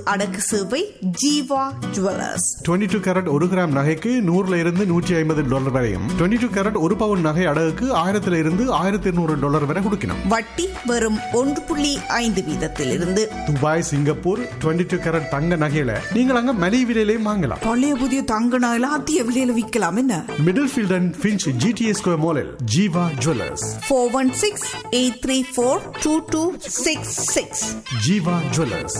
அடக்கு சேவை Jeeva jewellers. 22 carrot 1 gram நகைக்கு 100 இருந்து $150 வரையும், 22 கேரட் 1 பவுன் நகை அடகுக்கு 1000 இருந்து $1200 வரை கொடுக்கணும். வட்டி வெறும் 1.5 வீதத்திலிருந்து. துபாய், சிங்கப்பூர் 22 கேரட் தங்க நகையில நீங்கள் அங்க மலிவு விலையிலையும் வாங்கலாம். பழைய புதிய தங்க நகையில அதிக விலையில விற்கலாம். என்ன middle field and Finch GTA square மாலில் ஜீவா ஜுவல்லர்ஸ். 416-834-2266. ஜீவா ஜுவல்லர்ஸ்.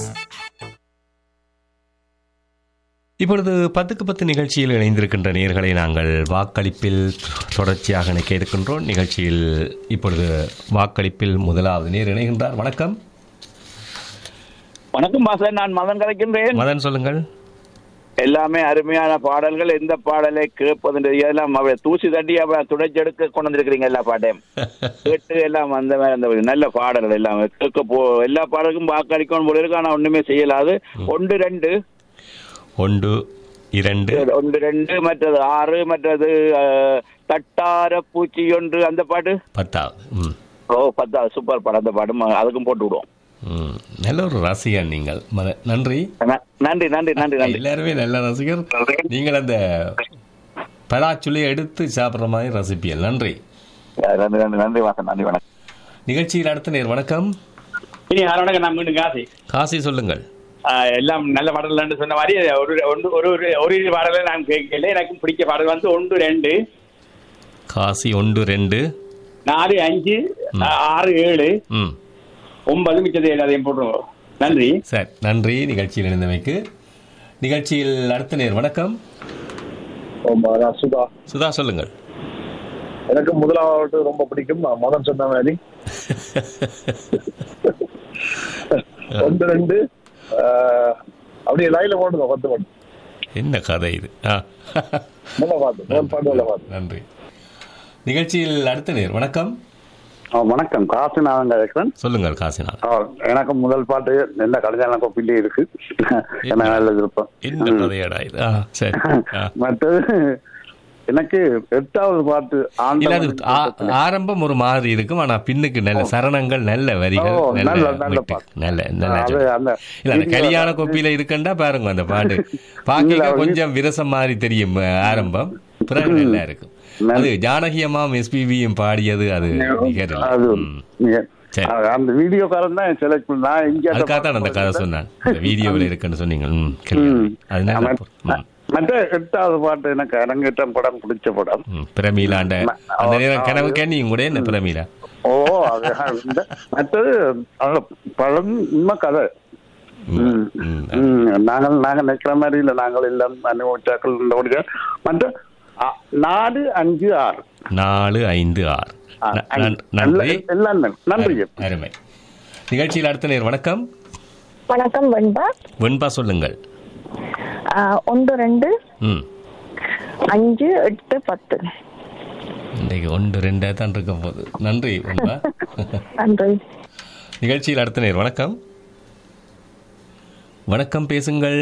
இப்பொழுது 10க்கு 10 நிகழ்ச்சியில் இணைந்திருக்கின்ற நேயர்களை நாங்கள் வாக்களிப்பில் தொடர்ச்சியாக இணைக்க இருக்கின்றோம். நிகழ்ச்சியில் இப்பொழுது வாக்களிப்பில் முதலாவது நேர் இணைகின்றார். வணக்கம். வணக்கம் பாசன், நான் மதன் கலைக்கின்றேன். மதன் சொல்லுங்கள். எல்லாமே அருமையான பாடல்கள். எந்த பாடலை கேட்பது எல்லாம் தூசி தட்டி துடைச்செடுக்க கொண்டு வந்திருக்கிறீங்க. எல்லா பாட்டையும் கேட்டு எல்லாம் அந்த மாதிரி நல்ல பாடல்கள் எல்லாம் கேட்க எல்லா பாடலுக்கும் வாக்களிக்கணும் போல இருக்கு. ஆனா ஒண்ணுமே செய்யலாது. 1 2 மற்றது 6, மற்றது தட்டார பூச்சி ஒன்று, அந்த பாட்டு 10வது. 10வது சூப்பர் பாடம். அந்த பாட்டு அதுக்கும் போட்டு விடுவோம். நல்ல ஒரு ரசிகர் நீங்கள். நன்றி நன்றி நன்றி நன்றி நன்றி. எல்லாருமே நல்ல ரசிகர். நீங்கள் அந்த பலாச்சுளையை எடுத்து சாப்பிட்ற மாதிரி ரசிப்பியல். நன்றி நன்றி நன்றி நன்றி வாசன், நன்றி. வணக்கம். நிகழ்ச்சியில் அடுத்த நேர். வணக்கம். வணக்கம். நான் மீண்டும் காசி சொல்லுங்கள். எல்லாம் நல்ல பாடல் சொன்ன மாதிரி ஒரு பாடலை நான் கேட்கல. எனக்கு பிடிச்ச பாடல் 1 2 காசி 1 2 4 5 6 7 9 மிச்சது எல்லாத்தையும் போட்டுருவோம். நன்றி சார். நன்றி நிகழ்ச்சியில் இணைந்தமைக்கு. நிகழ்ச்சியில் அடுத்த நேர். வணக்கம். சுதா. சுதா சொல்லுங்கள். எனக்கு முதலாவது ரொம்ப பிடிக்கும். மதன் சொன்ன மாதிரி 1 2 அப்படியே லைன்ல போட்டுருவோம். 10 பாட்டு. என்ன கதை இது? நன்றி. நிகழ்ச்சியில் அடுத்த நேர். வணக்கம். வணக்கம். காசிநாதன் இருக்கிறேன். சொல்லுங்கள் காசிநாதன். எனக்கு முதல் பாட்டு என்ன கடைஞ்சால கோப்பிலே இருக்கு. நல்ல விருப்பம். என்ன கதையடா இது? சரி. மற்றது எனக்கு 8வது பாட்டு ஆரம்பம் ஒரு மாதிரி இருக்கும். ஆனா பின்னுக்கு நல்ல சரணங்கள், நல்ல வரிகள், நல்ல கல்யாண கோப்பில இருக்குண்டா பாருங்க. அந்த பாட்டு பாக்க கொஞ்சம் விரசம் மாதிரி தெரியும் ஆரம்பம், பிறகு நல்லா இருக்கும். அது ஜானகியமாம் எஸ்பிபியும் பாடியது. அது அந்த வீடியோக்காரன் தான் செலக்ட் பண்ணா. அதுக்காகத்தான் அந்த கதை சொன்னான். வீடியோவில் இருக்குன்னு சொன்னீங்க. மற்ற 8வது பாட்டு எனக்கு அரங்கேற்றம் படம் பிடிச்ச படம் பிரமீலாண்ட அந்த நேரம் கனவு கண்ணியும் கூட. என்ன பிரமீலா? மற்றது படம் உண்மை கதை. நாங்கள் நினைக்கிற மாதிரி இல்லை. நாங்கள் எல்லாம் அனுபவிச்சாக்கள். மற்ற 4 5 6 4 5 6. நன்றி. நன்றி. அருமை. நிகழ்ச்சியில் அடுத்த நேர். வணக்கம். வணக்கம். வெண்பா. வெண்பா சொல்லுங்கள். 1 2 5 8 10. இன்றைக்கு 1 2 தான் இருக்க போகுது. நன்றி வெண்பா. நன்றி. நிகழ்ச்சியில் அடுத்த நேர். வணக்கம். வணக்கம், பேசுங்கள்.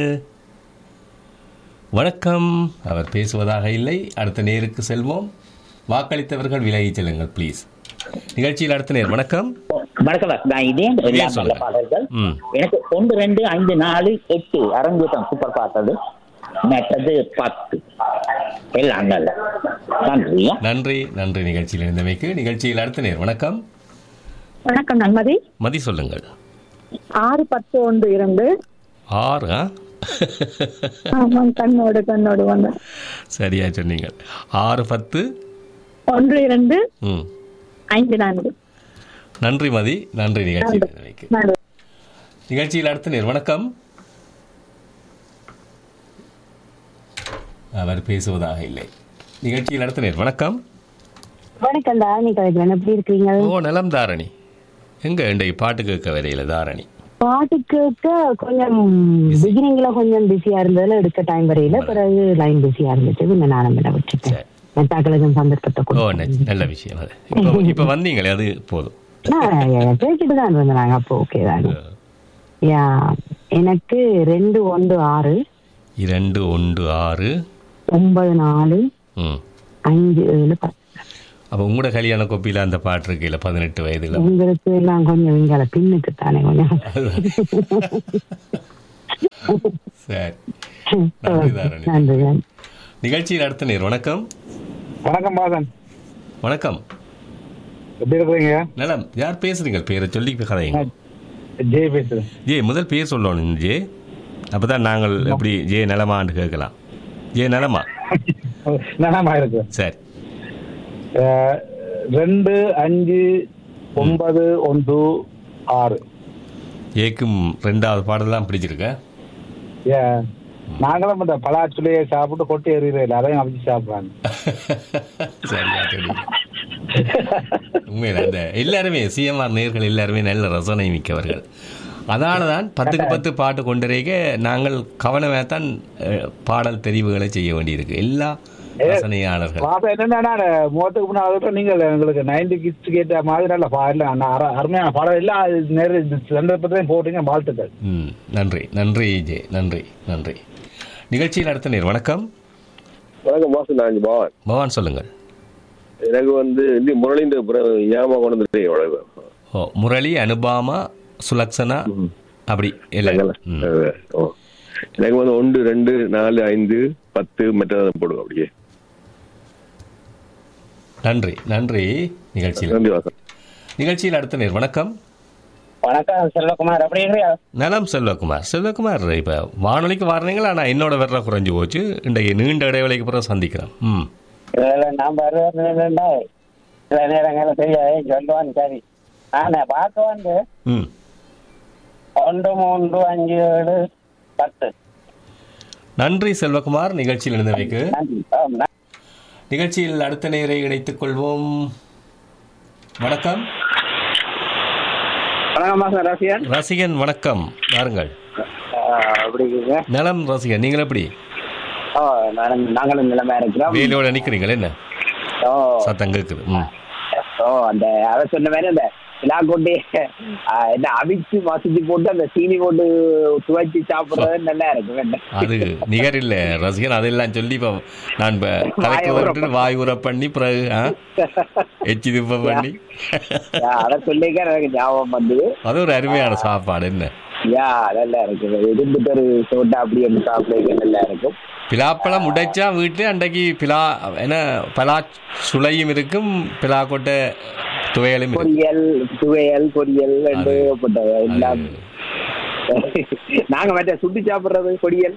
வணக்கம். அவர் பேசுவதாக இல்லை. அடுத்த நேருக்கு செல்வோம். வாக்களித்தவர்கள் விலகி செல்லுங்கள் ப்ளீஸ். நிகழ்ச்சியில் அடுத்த நேர். வணக்கம். வணக்கம். பாடல்கள் எனக்கு 1 2 5 4 8 அரங்கேற்றம் சூப்பர் பார்த்தது. மற்றது 10 எல்லாம் நல்ல. நன்றி நன்றி நன்றி. நிகழ்ச்சியில் இருந்தமைக்கு. நிகழ்ச்சியில் அடுத்த நேர். வணக்கம். வணக்கம். நன்மதி. மதி சொல்லுங்கள். 6 10 1 2 6. கண்ணோடு வந்த சரியா சொன்னீங்க. 6 10 1 2 5 4. நன்றி மதி. நன்றி. நிகழ்ச்சியில் அடுத்த நேர். வணக்கம். அவர் பேசுவதாக இல்லை. நிகழ்ச்சியில் அடுத்த நேர். வணக்கம். வணக்கம். தாரணி கலைக்கிறேன். எப்படி இருக்கீங்க? நலம் தாரணி. எங்க இன்றைக்கு பாட்டு கேட்க வரையில தாரணி? பாட்டு கேட்க கொஞ்சம் பிகினிங்ல கொஞ்சம் பிஸியா இருந்ததுல எடுக்க டைம் வரையில. பிறகு லைன் பிஸியா இருந்துச்சு. நானும் விட்டுட்டேன். நல்ல விஷயம். இப்ப வந்தீங்களே அது போதும். பேசிட்டு தான் இருந்தாங்க. அப்போ ஓகே தான். எனக்கு 2 1 6 2 1 6 9 4 5 7 10. அப்ப உங்களோட கல்யாண கோப்பில அந்த பாட்டு இருக்குல்ல 18 வயதுல? உங்களுக்கு எல்லாம் கொஞ்சம் இங்கால பின்னுக்கு தானே கொஞ்சம். சரி, நன்றிதான் ரணிதா. நன்றி. நிகழ்ச்சியில் அடுத்த நேர். வணக்கம். வணக்கம் பாதன், வணக்கம். எப்படி இருக்கிறீங்க? நலம். யார் பேசுறீங்க? பேரை சொல்லி கதைங்க. ஜெய் பேசுறேன். ஜே, முதல் பேர் சொல்லணும் ஜே, அப்பதான் நாங்கள் எப்படி ஜே நலமான்னு கேட்கலாம். ஜே நலமா? நலமா இருக்கு. சரி. 259116. ஏக்கும் ரெண்டாவது பாடல் தான் பிடிச்சிருக்க. நாங்களும் இந்த பலாச்சுளையை சாப்பிட்டு கொட்டி எறிகிறேன், அதையும் அவிச்சு சாப்பிடுறாங்க. சரியா தெரியும். உண்மையில அந்த எல்லாருமே சிஎம்ஆர் நேயர்கள் எல்லாருமே நல்ல ரசனை மிக்கவர்கள். அதனால தான் 10க்கு 10 பாட்டு கொண்டிருக்க நாங்கள் கவனமாக தான் பாடல் தெரிவுகளை செய்ய வேண்டியிருக்கு. எல்லா ரசனையாளர்கள் என்னன்னா முகத்துக்கு முன்னாடி நீங்கள் எங்களுக்கு 90 கிட்ஸ் கேட்ட மாதிரி நல்ல பாடல அருமையான பாடல் எல்லாம் நேர சந்தர்ப்பத்தையும் போட்டீங்க. வாழ்த்துக்கள். நன்றி நன்றி ஜே, நன்றி நன்றி. நிகழ்ச்சியில் அடுத்த நேர். வணக்கம். வணக்கம் பாஸ், நான் பவான். பவான் சொல்லுங்கள். எனக்கு முரளின்ற ஏமா கொண்டு. ஓ, முரளி, அனுபாமா, சுலக்ஷனா அப்படி இல்லை. எனக்கு 1 2 4 5 10 மற்ற போடுங்க அப்படியே. நன்றி நன்றி. நிகழ்ச்சியில் அடுத்த நேர். வணக்கம். வணக்கம் செல்வகுமார், எப்படி இருக்கிறியா? நலம் செல்வகுமார். செல்வகுமார், இப்ப வானொலிக்கு வர்றீங்களா? நான் என்னோட வர்ற குறைஞ்சு போச்சு. இன்றைக்கு நீண்ட இடைவெளிக்கு பிறகு சந்திக்கிறேன். நான் வருவேன் சில நேரங்களில் தெரியாது சொல்லுவான். சரி, நான் பார்க்க வந்து 1 3 5 7 10. நன்றி செல்வகுமார், நிகழ்ச்சியில் இணைந்தமைக்கு. நிகழ்ச்சியில் அடுத்த நேரை இணைத்துக் கொள்வோம். வணக்கம். வணக்கம் ரசிகன். ரசிகன் வணக்கம், வாருங்கள். நலம் ரசிகன், நீங்கள் எப்படி? நாங்களும் நிலைமையா இருக்கிறோம். வேலையோட நிக்கிறீங்களா? என்ன சத்தம் கேக்குது? அந்த அதை சொன்ன மாதிரி அந்த கொண்டு என்ன அவிச்சு மசிச்சு போட்டு அந்த சீனி போட்டு துவைச்சு சாப்பிடுறது நல்லா இருக்கும். அது நிகர் இல்ல ரசிகன். அதெல்லாம் சொல்லி இப்ப நான் கலக்க வாய் உர பண்ணி பிறகு எச்சி துப்ப பண்ணி அதை சொல்லிக்க எனக்கு ஞாபகம் வந்தது. அது ஒரு அருமையான சாப்பாடு. என்ன நல்லா இருக்கும். இருந்துட்டு ஒரு சோட்டா அப்படி ஒன்று சாப்பிட நல்லா இருக்கும். பிலாப்பழம் உடைச்சா வீட்டுல அன்றைக்கு பிலா என்ன பலா சுளையும் இருக்கும், பிலா கொட்டை துவையலும், துவையல் பொரியல் எல்லாம். நாங்க மற்ற சுட்டி சாப்பிடுறது பொரியல்.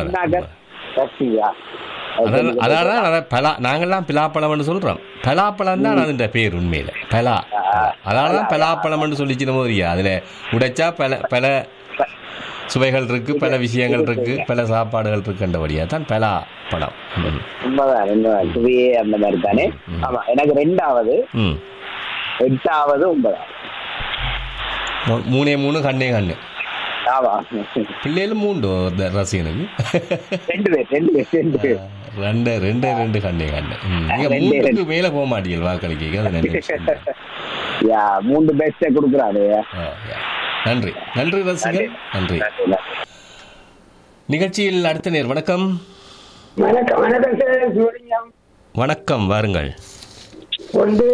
அதான் நாங்கெல்லாம் பிலாப்பழம்னு சொல்றோம். பலாப்பழம் தான் அதுன்ற பேர் உண்மையில பலா. அதனாலதான் பலாப்பழம்னு சொல்லிச்சு போறியா. அதுல உடைச்சா பல சுவைகள் இருக்கு, பல விஷயங்கள் இருக்கு, பல சாப்பாடுகள் இருக்குன்றபடியா தான் பலா பழம். உண்மைதான், சுவையே அந்த மாதிரி தானே. ஆமா, எனக்கு 2வது 8வது 9. 3 கண்ணே கண்ணு. ஆமா, பிள்ளைகளும் 3 ரசிகனுக்கு 2 கண்ணே கண்ணு. நீங்க 3க்கு மேல போக மாட்டீங்க வாக்களிக்க. 3 பெஸ்ட் கொடுக்குறாரு. நன்றி நன்றி ரசிகன், நன்றி. நிகழ்ச்சியில் அடுத்த நேர். வணக்கம். வணக்கம், வாருங்கள். 1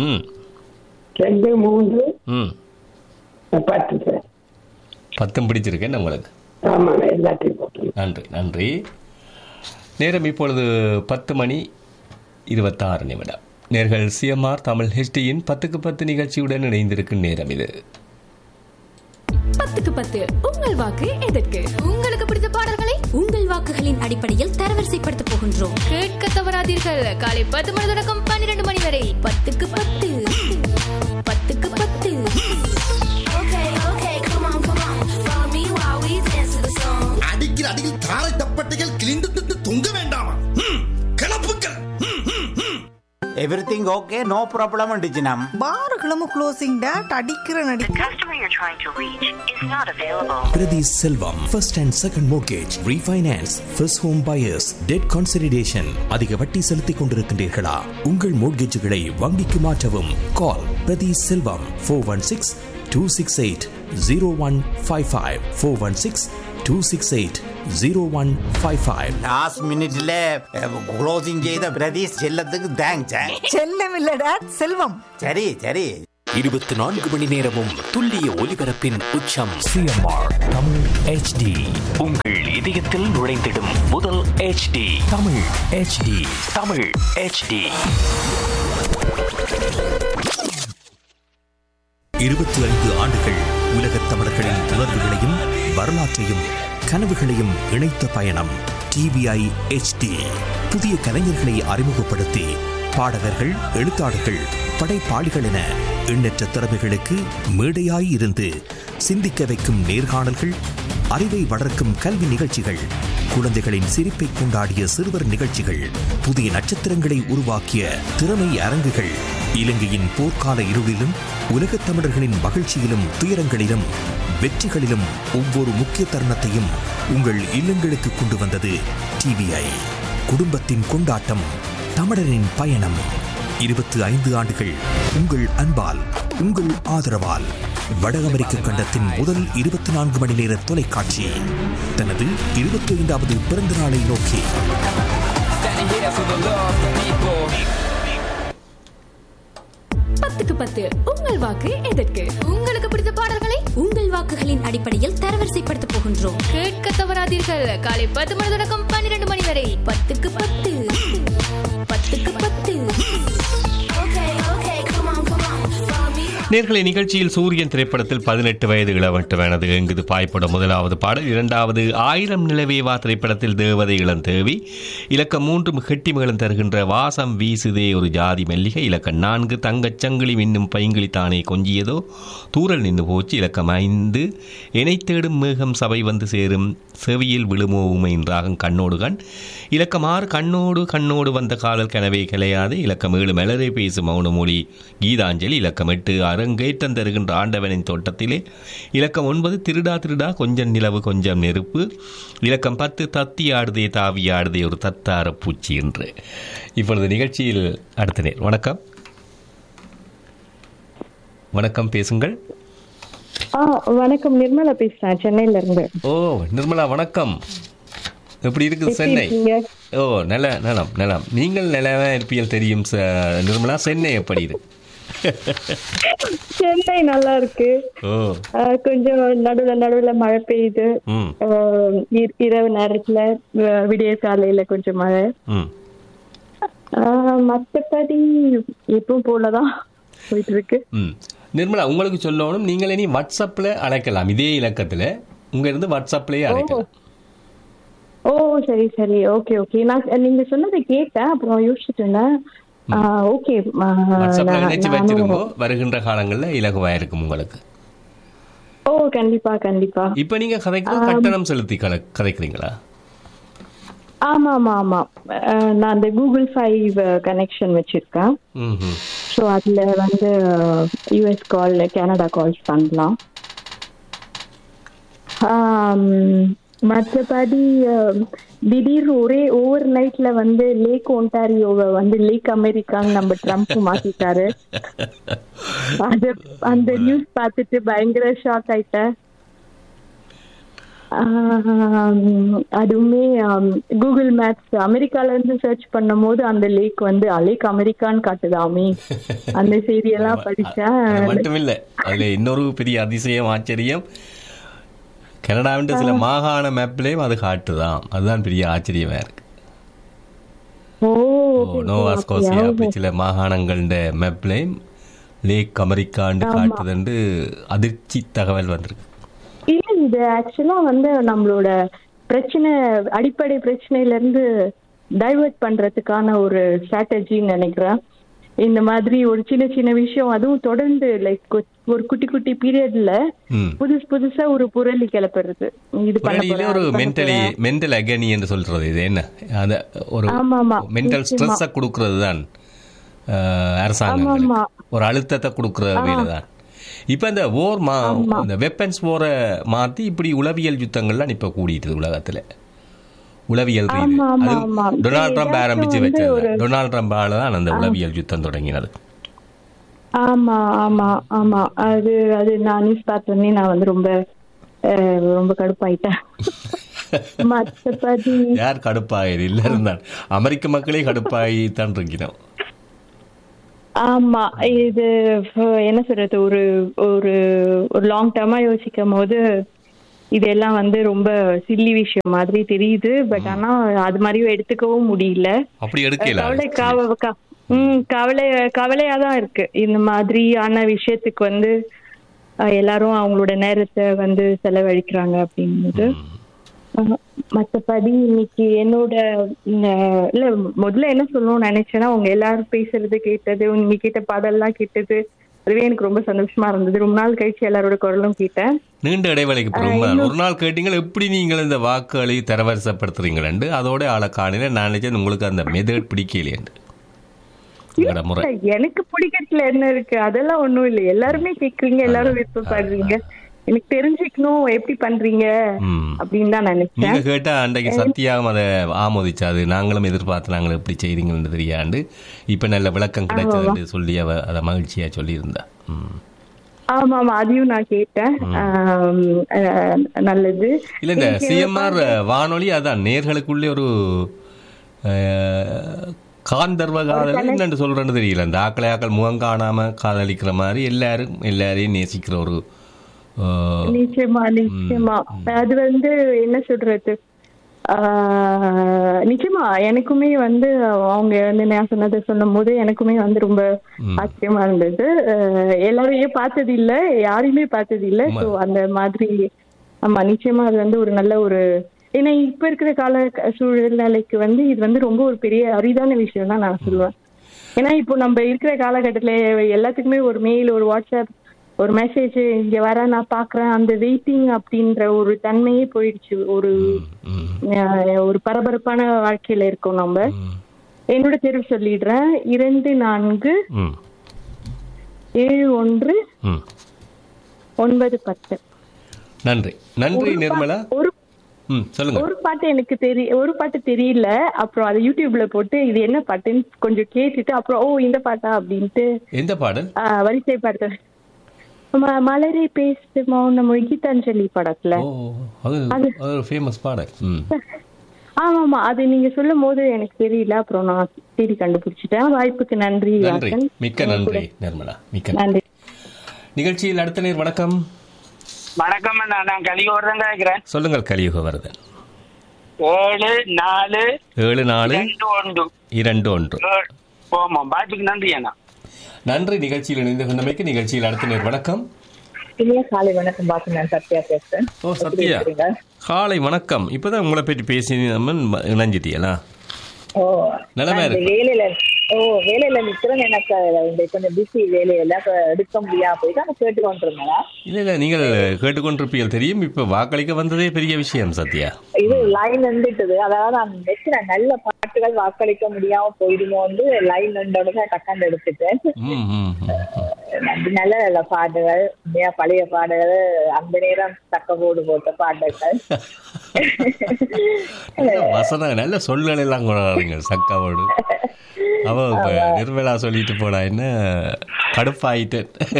2 3 10. 10 பிடிச்சிருக்கேன் உங்களுக்கு. நன்றி நன்றி. நேரம் இப்பொழுது 10:26. நேர்கள் சிஎம்ஆர் தமிழ் ஹெச்டியின் 10க்கு 10 நிகழ்ச்சியுடன் இணைந்திருக்கும் நேரம் இது. 10க்கு 10 உங்கள் வாக்கு எதற்கு? உங்களுக்கு பிடித்த பாடல்களை உங்கள் வாக்குகளின் அடிப்படையில் தரவரிசைப்படுத்த போகின்றோம். கேட்க தவறாதீர்கள். காலை 10 மணி தொடக்கம் 12 மணி வரை 10க்கு 10. 10க்கு 10. அடிக்கிற அடியில் தாரை தப்பட்டைகள் கிழிந்து திட்டு தொங்க வேண்டாமா? கிளப்புக்கள். Everything okay, no problem அண்டிச்சினம். பாருகளும் closing date அடிக்கிற நடி. The customer you're trying to reach is not available. Priti Selvam, first and second mortgage, refinance, first home buyers, debt consolidation. அதிக வட்டி செலுத்திக் கொண்டிருக்கின்றீர்களா? உங்கள் மோட்கேஜுகளை வங்கிக்கு மாற்றவும். கால் பிரதி செல்வம் 416-268-0155. 416-268-0155. லாஸ்ட் மினிட்ல க்ளோசிங் செய்த பிரதீஷ் செல்லத்துக்கு தேங்க்ஸ். செல்லம் இல்ல டேட், செல்வம். சரி சரி. 24 மணி நேரமும் துல்லிய ஒலிபரப்பின் உச்சம் சிஎம்ஆர் தமிழ் HD. உங்கள் இதயத்தில் நுழைந்திடும் முதல் HD Tamil HD. Tamil HD. 25 ஆண்டுகள் உலகத் தமிழர்களின் உணர்வுகளையும் வரலாற்றையும் கனவுகளையும் இணைத்த பயணம் TVI HD. புதிய கலைஞர்களை அறிமுகப்படுத்தி பாடகர்கள், எழுத்தாளர்கள், படைப்பாளிகள் என எண்ணற்ற திறமைகளுக்கு மேடையாய் இருந்து சிந்திக்க வைக்கும் நேர்காணல்கள், அறிவை வளர்க்கும் கல்வி நிகழ்ச்சிகள், குழந்தைகளின் சிரிப்பை கொண்டாடிய சிறுவர் நிகழ்ச்சிகள், புதிய நட்சத்திரங்களை உருவாக்கிய திறமை அரங்குகள், இலங்கையின் போர்க்கால இருளிலும் உலகத் தமிழர்களின் மகிழ்ச்சியிலும் துயரங்களிலும் வெற்றிகளிலும் ஒவ்வொரு முக்கிய தருணத்தையும் உங்கள் இல்லங்களுக்கு கொண்டு வந்தது TVI. குடும்பத்தின் கொண்டாட்டம், தமிழரின் பயணம். 25 ஆண்டுகள் உங்கள் அன்பால், உங்கள் ஆதரவால் வட அமெரிக்க கண்டத்தின் முதல் 24 மணி நேர தொலைக்காட்சி தனது 25வது பிறந்த நாளை நோக்கி 10 உங்கள் வாக்கு எதற்கு? உங்களுக்கு பிடித்த பாடல்களை உங்கள் வாக்குகளின் அடிப்படையில் தரவரிசைப்படுத்த போகின்றோம். கேட்க தவறாதீர்கள். காலை 10 மணி தொடக்கம் 12 மணி வரை 10க்கு 10. 10க்கு 10. நேர்களை நிகழ்ச்சியில் சூரியன் திரைப்படத்தில் 18 வயது இளவட்டமானது எங்குது பாய்ப்பட முதலாவது பாடல். இரண்டாவது 1000 நிலவேவா திரைப்படத்தில் தேவதை இளந்தேவி. இலக்கம் 3 கெட்டிமகளும் தருகின்ற வாசம் வீசுதே ஒரு ஜாதி மல்லிகை. இலக்கம் 4 தங்கச்சங்கிலி மின்னும் பைங்கிளி தானே கொஞ்சியதோ தூரல் நின்று போச்சு. இலக்கம் 5 இணை தேடும் மேகம் சபை வந்து சேரும் செவியில் விழுமோ உமையின் ராகம் கண்ணோடு கண். இலக்கம் 6 கண்ணோடு வந்த காதல் கனவே கலையாது. இலக்கம் 7 மலரே பேசும் மௌனமொழி கீதாஞ்சலி. இலக்கம் 8 அரங்கேற்றம் தருகின்ற ஆண்டவனின் தோட்டத்திலே. இலக்கம் 9 திருடா திருடா கொஞ்சம் நிலவு கொஞ்சம் நெருப்பு. இலக்கம் 10 தத்தி ஆடுதே தாவி ஆடுதே ஒரு தத்தார பூச்சி என்று. இப்பொழுது நிகழ்ச்சியில் அடுத்த நேர். வணக்கம். வணக்கம், பேசுங்கள். வணக்கம், நிர்மலா பேசுறேன் சென்னையில இருந்து. ஓ நிர்மலா, வணக்கம். எப்படி இருக்குது சென்னை? ஓ நல்ல நலம் நலம். நீங்கள் நிலவா இருப்பியல் தெரியும் நிர்மலா. சென்னை எப்படி இருக்கு? சென்னை நல்லா இருக்கு. கொஞ்சம் நடுவுல மழை பெய்யுது. இரவு நேரத்துல விடிய காலையில கொஞ்சம் மழை. மற்றபடி எப்பவும் போலதான் போயிட்டு இருக்கு. நிர்மலா, உங்களுக்கு சொல்லணும், நீங்கள் இனி வாட்ஸ்அப்ல அழைக்கலாம். இதே இலக்கத்துல உங்க இருந்து வாட்ஸ்அப்லயே அழைக்கலாம். ஓ சரி சரி, ஓகே ஓகே. நான் நீங்க சொன்னதை கேட்டேன், அப்புறம் யோசிச்சுட்டு இருந்தேன். ஓகே, வருகின்ற காலங்கள்ல இலகுவா இருக்கும் உங்களுக்கு. ஓ கண்டிப்பா கண்டிப்பா. இப்ப நீங்க கட்டணம் செலுத்தி கதைக்கிறீங்களா? ஆமா ஆமா ஆமா. நான் அந்த Google 5 கனெக்ஷன் வச்சிருக்கேன். ஸோ அதுல வந்து US கால், கனடா கால்ஸ் பண்ணலாம். மற்றபடி திடீர் ஒரே ஓவர் நைட்ல வந்து லேக் ஒன்டாரியோவை வந்து லேக் அமெரிக்கான்னு நம்ம ட்ரம்ப் மாத்திட்டாரு. அந்த நியூஸ் பார்த்துட்டு பயங்கர ஷாக் ஆயிட்டேன். அதுவுமே கூகுள் மேப்ஸ் அமெரிக்கால இருந்து சர்ச் பண்ணும் போது அந்த லேக் வந்து லேக் அமெரிக்கான்னு காட்டுதாமே. அந்த செய்தியெல்லாம் படிச்சேன். மட்டும் இல்ல, அதுல இன்னொரு பெரிய அதிசயம், ஆச்சரியம், கனடாவின் சில மாகாண மேப்லயும் அது காட்டுதான். அதுதான் பெரிய ஆச்சரியமா இருக்கு. நோவா ஸ்கோசியா அப்படி சில மாகாணங்கள மேப்லயும் லேக் அமெரிக்கான்னு காட்டுதுன்னு அதிர்ச்சி தகவல் வந்திருக்கு. இல்ல, இது ஆக்சுவலா வந்து நம்மளோட பிரச்சனை, அடிப்படை பிரச்சனையில இருந்து டைவர்ட் பண்றதுக்கான ஒரு ஸ்ட்ராட்டஜின்னு நினைக்கிறேன். இந்த மாதிரி ஒரு சின்ன சின்ன விஷயம், அதுவும் தொடர்ந்து லைக் ஒரு குட்டி குட்டி பீரியட்ல புதுசா ஒரு புரளி கிளப்புறது. இது ஒரு மென்டல் அகனி என்று சொல்றது. இது என்ன, அந்த ஒரு மென்டல் ஸ்ட்ரெஸ் கொடுக்கறது தான் அரசாங்கம், ஒரு அழுத்தத்தை கொடுக்கற வேலை தான். இப்ப இந்த இந்த வெப்பன்ஸ் போரை மாத்தி இப்படி உளவியல் யுத்தங்கள்லாம் இப்ப கூடிட்டு உலகத்துல. உளவியல் ரீதி டொனால்ட் ட்ரம்ப் ஆரம்பிச்சு வச்சது. டொனால்ட் ட்ரம்பால தான் அந்த உளவியல் யுத்தம் தொடங்கினது. ஆமா ஆமா ஆமா. அது நான் நியூஸ் பார்த்தோன்னே நான் வந்து ரொம்ப கடுப்பாயிட்டேன். மற்றபடி யார் கடுப்பாயிரு இல்ல இருந்தான், அமெரிக்க மக்களே கடுப்பாயித்தான் இருக்கிறோம். ஆமா, இது என்ன சொல்றது, ஒரு ஒரு ஒரு லாங் டேர்மா யோசிக்கும் போது இதெல்லாம் வந்து ரொம்ப சில்லி விஷயம் மாதிரி தெரியுது. பட் ஆனா அது மாதிரியும் எடுத்துக்கவும் முடியல. அப்படி எடுக்கல. கவலையாதான் இருக்கு. இந்த மாதிரியான விஷயத்துக்கு வந்து எல்லாரும் அவங்களோட நேரத்தை வந்து செலவழிக்கிறாங்க அப்படிங்கும்போது. மற்றபடி இன்னைக்கு என்னோட இல்ல முதல்ல என்ன சொல்லணும்னு நினைச்சேன்னா, உங்க எல்லாரும் பேசுறது கேட்டது, நீங்க கேட்ட பாடல்லாம் கேட்டது, அதுவே எனக்கு ரொம்ப சந்தோஷமா இருந்தது. ரொம்ப நாள் கழிச்சு எல்லாரோட குரலும் கேட்டேன். நீண்ட இடைவெளிக்கு ரொம்ப ஒரு நாள் கேட்டீங்க எப்படி நீங்கள் இந்த வாக்குகளை தரவரிசைப்படுத்துறீங்களேன்னு. அதோட ஆளை காணில நான் நினைச்சேன் உங்களுக்கு அந்த மெதட் பிடிக்கலையேன்னு. எனக்கு பிடிக்கிறதுல என்ன இருக்கு, அதெல்லாம் ஒண்ணும் இல்லை. எல்லாருமே கேக்குறீங்க, எல்லாரும் விருப்பப்படுறீங்க. எனக்கு தெரிஞ்சுக்கணும் எப்படி பண்றீங்க அப்படின்னு தான் நினைச்சேன். நீங்க கேட்டா அன்றைக்கு சத்தியாவும் அதை ஆமோதிச்சாது, நாங்களும் எதிர்பார்த்து நாங்களும் எப்படி செய்றீங்கன்னு தெரியாண்டு இப்ப நல்ல விளக்கம் கிடைச்சது சொல்லி அதை மகிழ்ச்சியா சொல்லி இருந்தா. ஆமா ஆமா, அதையும் நான் கேட்டேன். நல்லது. இல்ல இந்த சிஎம்ஆர் வானொலி அதான் நேர்களுக்குள்ளே ஒரு காந்தர்வ காதல் என்னன்னு சொல்றேன்னு தெரியல. இந்த ஆக்கள் முகம் காணாம காதலிக்கிற மாதிரி எல்லாரையும் நேசிக்கிற ஒரு. நிச்சயமா நிச்சயமா. அது வந்து என்ன சொல்றது, நிச்சயமா எனக்குமே வந்து அவங்க வந்து நான் சொன்னதை சொல்லும் போது எனக்குமே வந்து ரொம்ப ஆச்சரியமா இருந்தது. எல்லாரையும் பார்த்தது இல்ல, யாரையுமே பார்த்தது இல்ல. ஸோ அந்த மாதிரி ஆமா நிச்சயமா அது வந்து ஒரு நல்ல ஒரு, ஏன்னா இப்ப இருக்கிற கால சூழ்நிலைக்கு வந்து இது வந்து ரொம்ப ஒரு பெரிய அரிதான விஷயம் தான் நான் சொல்லுவேன். ஏன்னா இப்போ நம்ம இருக்கிற காலகட்டத்துல எல்லாத்துக்குமே ஒரு மெயில், ஒரு வாட்ஸ்அப், ஒரு மெசேஜ், இங்க வர நான் பாக்குறேன், அந்த வெயிட்டிங் அப்படின்ற ஒரு தன்மையே போயிடுச்சு. ஒரு பரபரப்பான வாழ்க்கையில இருக்கோம் நம்ம. என்னோட தேர்வு சொல்லிடுறேன், 24719110. நன்றி நன்றி நிர்மலா. ஒரு பாட்டு எனக்கு ஒரு பாட்டு தெரியல. அப்புறம் அதை யூடியூப்ல போட்டு இது என்ன பாட்டுன்னு கொஞ்சம் கேட்டுட்டு அப்புறம் இந்த பாட்டா அப்படின்ட்டு. எந்த பாடல்? வரிசை பாட்டு மலரை பேசு மௌன மொழி, கீதாஞ்சலி படத்துல. அது ஃபேமஸ் பாடல். ஆமாமா, அது நீங்க சொல்லும் போது எனக்கு தெரியல. அப்புறம் நான் தேடி கண்டுபிடிச்சிட்டேன். வாய்ப்புக்கு நன்றி. மிக்க நன்றி நிர்மலா, மிக்க நன்றி. நிகழ்ச்சியில் அடுத்த நேர். வணக்கம். வணக்கம், நான் கலியுகவர்தன் கேட்கிறேன். சொல்லுங்கள் கலியுகவர்தன். 7421. ஆமாம், வாய்ப்புக்கு நன்றி அண்ணா. நன்றி. நிகழ்ச்சியில் இணைந்து கொண்டமைக்கு. நிகழ்ச்சியில் அடுத்த நேர். வணக்கம். காலை வணக்கம் பாத்து, நான் சத்யா பேசுறேன். சத்யா, காலை வணக்கம். இப்பதான் உங்களை பற்றி பேசி இணைஞ்சிட்டியலா? நிலைமை வேலையில நிக்கிறேன். எனக்கு கொஞ்சம் பிஸி, வேலையெல்லாம் எடுக்க முடியாம போயிட்டு நான் கேட்டுக்கொண்டிருந்தேன். இல்ல நீங்கள் கேட்டுக்கொண்டிருப்பீர்கள் தெரியும். இப்ப வாக்களிக்க வந்ததே பெரிய விஷயம் சத்யா. இது லைன் வந்துட்டது. அதாவது நான் நினைக்கிறேன் நல்ல பாட்டுகள் வாக்களிக்க முடியாம போயிடுமோ வந்து லைன் நின்றோட டக்காண்டு எடுத்துட்டேன். நல்ல நல்ல பாட்டுகள், பழைய பாடல்கள், அந்த நேரம் தக்க போடு போட்ட பாட்டுகள், வசனம் நல்ல சொல்கள் எல்லாம் கொண்டாடுறீங்க சக்காவோடு. அவ நிர்மலா சொல்லிட்டு போனா என்ன கடுப்பாயிட்டு.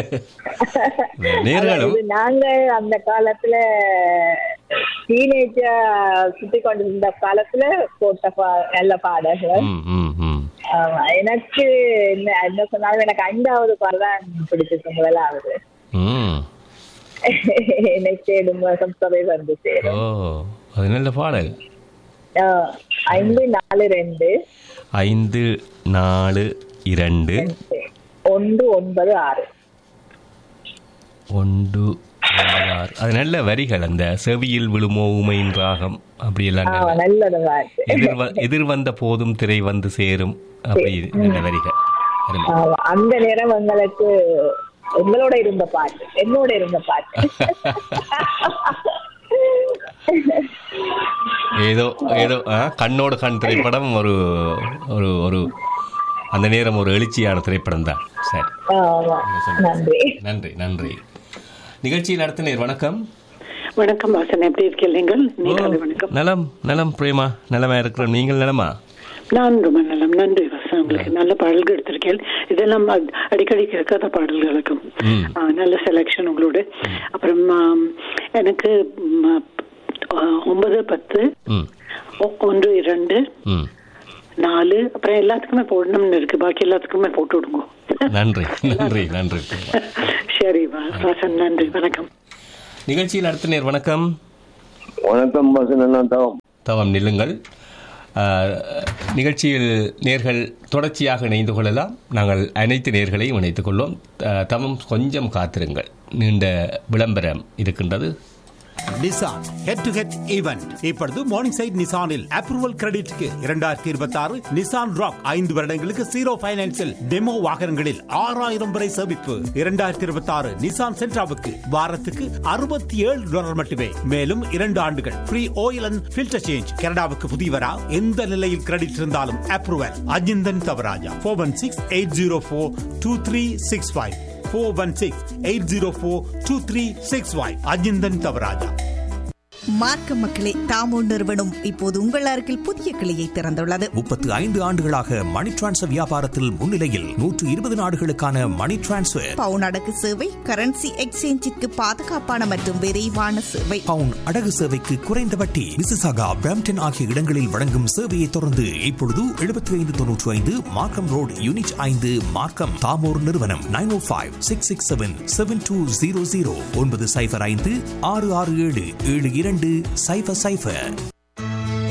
நாங்க அந்த காலத்துல டீனேஜா சுத்தி கொண்டிருந்த காலத்துல போட்ட நல்ல பாடல்கள். எனக்கு என்ன சொன்னாலும் எனக்கு 5வது பாடல் தான் பிடிச்சிருக்கு. முதலாவது என்னை தேடும் சபை வந்து சேரும். அது நல்ல பாடல். 542 196. அது நல்ல வரிகள். அந்த செவியில் விழுமோ உமையின் ராகம் அப்படியெல்லாம் எதிர் வந்த போதும் திரை வந்து சேரும் அப்படி நல்ல வரிகள். அந்த நேரம் உங்களுக்கு உங்களோட இருந்த பாட்டு, என்னோட இருந்த பாட்டு. ஏதோ ஏதோ கண்ணோடு கண் திரைப்படம் ஒரு ஒரு ஒரு அந்த நேரம் ஒரு எழுச்சியான திரைப்படம் தான். சரி, நன்றி நன்றி. நிகழ்ச்சியில் அடுத்த நேர். வணக்கம். வணக்கம் வாசன், எப்படி இருக்கீங்க? நலம் நலம் பிரேமா, நலமா இருக்கிறோம். நீங்கள் நலமா? நான் ரொம்ப நலம், நன்றி வாசன். உங்களுக்கு நல்ல பாடல்கள் எடுத்திருக்கேன். இதெல்லாம் அடிக்கடி கேட்காத பாடல்களுக்கும் நல்ல செலக்ஷன் உங்களோட. அப்புறம் எனக்கு 9, 10, 1, 2, 4 அப்புறம் எல்லாத்துக்குமே போடணும்னு இருக்கு, பாக்கி எல்லாத்துக்குமே போட்டு விடுங்க. நன்றி நன்றி நன்றி. சரி வாசன், நன்றி, வணக்கம். நிகழ்ச்சியில் அடுத்த நேர். வணக்கம். வணக்கம் வாசன், தவம் நில்லுங்கள். நிகழ்ச்சியில் நேர்கள் தொடர்ச்சியாக இணைந்து கொள்ளலாம். நாங்கள் அனைத்து நேர்களையும் இணைத்துக் கொள்வோம். தவம் கொஞ்சம் காத்திருங்கள், நீண்ட விளம்பரம் இருக்கின்றது. Nissan head to head event இப்பொழுது morning side நிசானில் approval கிரெடிட்க்கு 2026 Nissan rock 5 வருடங்களுக்கு 0 ஃபைனான்ஸில் டெமோ வாகனங்களில் 6000 வரை சேமிப்பு. 2026 நிசான் சென்ட்ராவுக்கு வாரத்துக்கு $67 மட்டுமே. மேலும் 2 ஆண்டுகள் free oil and filter change. கனடாவுக்கு புதியவரா, எந்த நிலையில் கிரெடிட் இருந்தாலும் அப்ரூவல். அஜிந்தன் தவராஜா 416-804-2365 416-804-2365 அஜிந்தன் தவராஜா. மார்க்க மக்களே, தாமோ நிறுவனம் இப்போது உங்கள் அருகில் புதிய கிளையை திறந்துள்ளது. 35 ஆண்டுகளாக மணி டிரான்ஸ்ஃபர் வியாபாரத்தில் முன்னிலையில் 120 நாடுகளுக்கான மணி டிரான்ஸ்ஃபர், பவுன் அடகு சேவை, கரன்சி எக்ஸ்சேஞ்சிற்கு பாதுகாப்பான மற்றும் விரைவான சேவை, பவுன் அடகு சேவைக்கு குறைந்த வட்டி. மிசிசாகா, பிரம்ப்டன் ஆகிய இடங்களில் வழங்கும் சேவையை தொடர்ந்து இப்பொழுது 7595 மார்க்கம் ரோடு, யூனிட் 5, மார்க்கம். தாமோர் நிறுவனம் 905-667-7200 905-667-7200.